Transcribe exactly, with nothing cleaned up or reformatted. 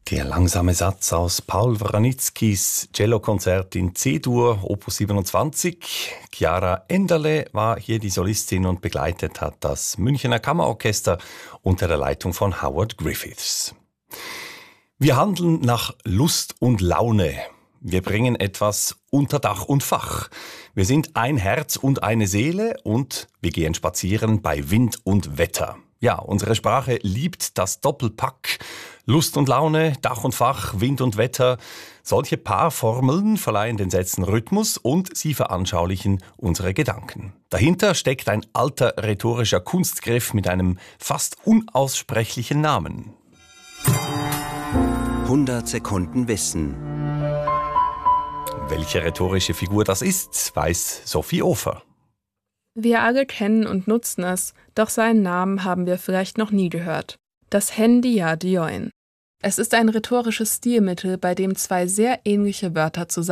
Der langsame Satz aus Paul Wranitzkys Cellokonzert in C-Dur, Opus siebenundzwanzig. Chiara Enderle war hier die Solistin und begleitet hat das Münchener Kammerorchester unter der Leitung von Howard Griffiths. Wir handeln nach Lust und Laune. Wir bringen etwas unter Dach und Fach. Wir sind ein Herz und eine Seele und wir gehen spazieren bei Wind und Wetter. Ja, unsere Sprache liebt das Doppelpack. Lust und Laune, Dach und Fach, Wind und Wetter. Solche Paarformeln verleihen den Sätzen Rhythmus und sie veranschaulichen unsere Gedanken. Dahinter steckt ein alter rhetorischer Kunstgriff mit einem fast unaussprechlichen Namen. hundert Sekunden Wissen. Welche rhetorische Figur das ist, weiß Sophie Ofer. Wir alle kennen und nutzen es, doch seinen Namen haben wir vielleicht noch nie gehört. Das Hen-Dia-Dioin. Es ist ein rhetorisches Stilmittel, bei dem zwei sehr ähnliche Wörter zusammen